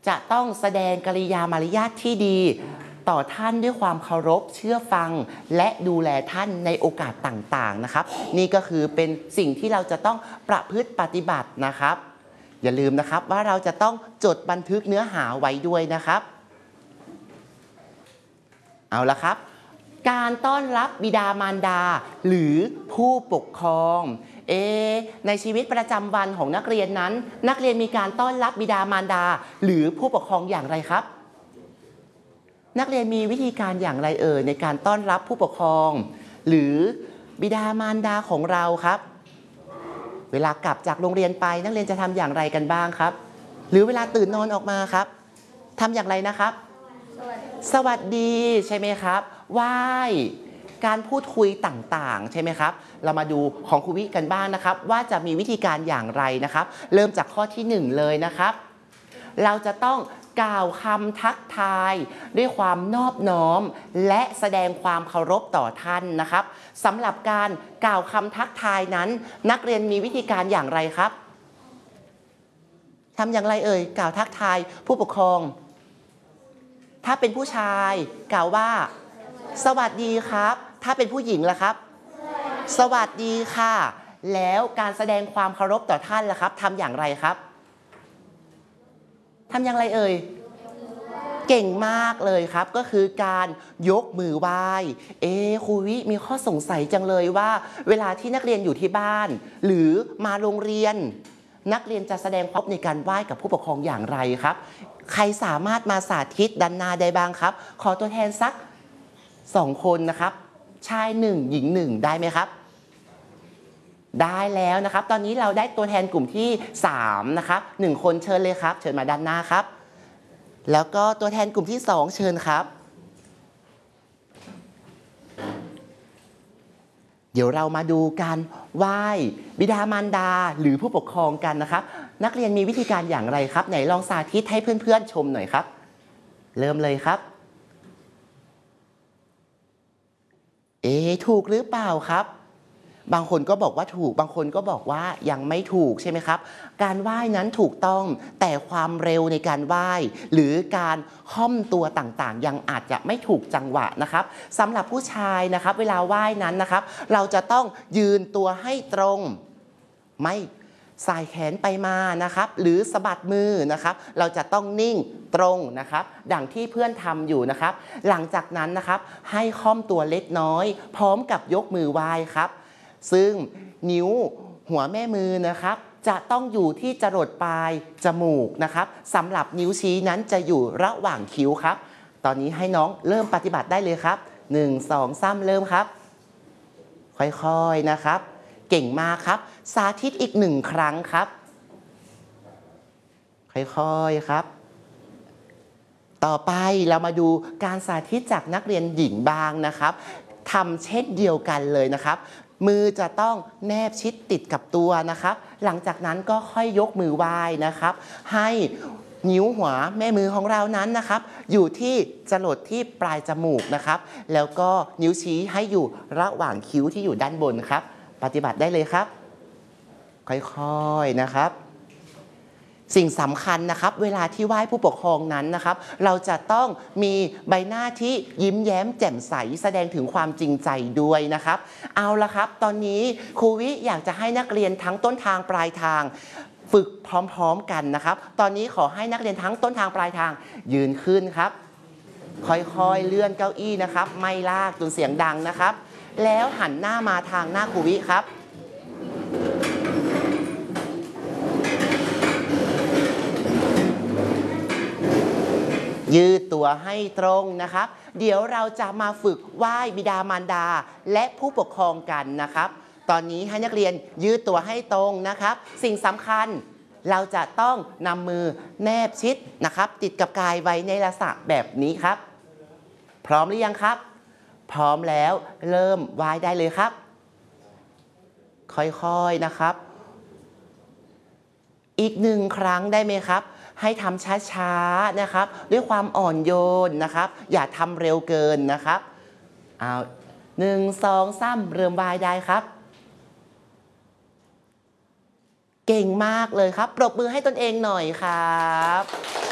จะต้องแสดงกริยามารยาทที่ดีต่อท่านด้วยความเคารพเชื่อฟังและดูแลท่านในโอกาสต่างๆนะครับนี่ก็คือเป็นสิ่งที่เราจะต้องประพฤติปฏิบัตินะครับอย่าลืมนะครับว่าเราจะต้องจดบันทึกเนื้อหาไว้ด้วยนะครับเอาละครับการต้อนรับบิดามารดาหรือผู้ปกครองในชีวิตประจำวันของนักเรียนนั้นนักเรียนมีการต้อนรับบิดามารดาหรือผู้ปกครองอย่างไรครับนักเรียนมีวิธีการอย่างไรในการต้อนรับผู้ปกครองหรือบิดามารดาของเราครับเวลากลับจากโรงเรียนไปนักเรียนจะทำอย่างไรกันบ้างครับหรือเวลาตื่นนอนออกมาครับทำอย่างไรนะครับสวัสดีใช่ไหมครับไหว้การพูดคุยต่างๆใช่ไหมครับเรามาดูของครูวิกันบ้างนะครับว่าจะมีวิธีการอย่างไรนะครับเริ่มจากข้อที่1เลยนะครับเราจะต้องกล่าวคำทักทายด้วยความนอบน้อมและแสดงความเคารพต่อท่านนะครับสำหรับการกล่าวคำทักทายนั้นนักเรียนมีวิธีการอย่างไรครับทำอย่างไรกล่าวทักทายผู้ปกครองถ้าเป็นผู้ชายกล่าวว่าสวัสดีครับถ้าเป็นผู้หญิงล่ะครับสวัสดีค่ะแล้วการแสดงความเคารพต่อท่านล่ะครับทำอย่างไรครับทำอย่างไรเก่งมากเลยครับก็คือการยกมือไหว้ครูวิมีข้อสงสัยจังเลยว่าเวลาที่นักเรียนอยู่ที่บ้านหรือมาโรงเรียนนักเรียนจะแสดงความในการไหว้กับผู้ปกครองอย่างไรครับใครสามารถมาสาธิตด้านหน้าได้บ้างครับขอตัวแทนสัก2 คนนะครับชาย1หญิง1ได้ไหมครับได้แล้วนะครับตอนนี้เราได้ตัวแทนกลุ่มที่3นะครับ1 คนเชิญเลยครับเชิญมาด้านหน้าครับแล้วก็ตัวแทนกลุ่มที่2เชิญครับเดี๋ยวเรามาดูการไหว้บิดามารดาหรือผู้ปกครองกันนะครับนักเรียนมีวิธีการอย่างไรครับไหนลองสาธิตให้เพื่อนๆชมหน่อยครับเริ่มเลยครับถูกหรือเปล่าครับบางคนก็บอกว่าถูกบางคนก็บอกว่ายังไม่ถูกใช่ไหมครับการไหว้นั้นถูกต้องแต่ความเร็วในการไหว้หรือการค่อมตัวต่างๆยังอาจจะไม่ถูกจังหวะนะครับสำหรับผู้ชายนะครับเวลาไหว้นั้นนะครับเราจะต้องยืนตัวให้ตรงไม่สายแขนไปมานะครับหรือสะบัดมือนะครับเราจะต้องนิ่งตรงนะครับดังที่เพื่อนทำอยู่นะครับหลังจากนั้นนะครับให้ค่อมตัวเล็กน้อยพร้อมกับยกมือไหว้ครับซึ่งนิ้วหัวแม่มือนะครับจะต้องอยู่ที่จรดปลายจมูกนะครับสำหรับนิ้วชี้นั้นจะอยู่ระหว่างคิ้วครับตอนนี้ให้น้องเริ่มปฏิบัติได้เลยครับ1 2 3เริ่มครับค่อยๆนะครับเก่งมากครับสาธิตอีก1 ครั้งครับค่อยๆครับต่อไปเรามาดูการสาธิตจากนักเรียนหญิงบ้างนะครับทำเช่นเดียวกันเลยนะครับมือจะต้องแนบชิดติดกับตัวนะครับหลังจากนั้นก็ค่อยยกมือไหว้นะครับให้นิ้วหัวแม่มือของเรานั้นนะครับอยู่ที่จรดที่ปลายจมูกนะครับแล้วก็นิ้วชี้ให้อยู่ระหว่างคิ้วที่อยู่ด้านบนครับปฏิบัติได้เลยครับค่อยๆนะครับสิ่งสำคัญนะครับเวลาที่ไหว้ผู้ปกครองนั้นนะครับเราจะต้องมีใบหน้าที่ยิ้มแย้มแจ่มใสแสดงถึงความจริงใจด้วยนะครับเอาละครับตอนนี้ครูวิอยากจะให้นักเรียนทั้งต้นทางปลายทางฝึกพร้อมๆกันนะครับตอนนี้ขอให้นักเรียนทั้งต้นทางปลายทางยืนขึ้นครับค่อยๆเลื่อนเก้าอี้นะครับไม่ลากจนเสียงดังนะครับแล้วหันหน้ามาทางหน้าครูวิครับยืดตัวให้ตรงนะครับเดี๋ยวเราจะมาฝึกไหว้บิดามารดาและผู้ปกครองกันนะครับตอนนี้ให้นักเรียนยืดตัวให้ตรงนะครับสิ่งสำคัญเราจะต้องนำมือแนบชิดนะครับติดกับกายไว้ในลักษณะแบบนี้ครับพร้อมหรือยังครับพร้อมแล้วเริ่มไหว้ได้เลยครับค่อยๆนะครับอีก1 ครั้งได้ไหมครับให้ทำช้าๆนะครับด้วยความอ่อนโยนนะครับอย่าทำเร็วเกินนะครับ1 2 3เริ่มไหว้ได้ครับเก่งมากเลยครับปรบมือให้ตนเองหน่อยครับ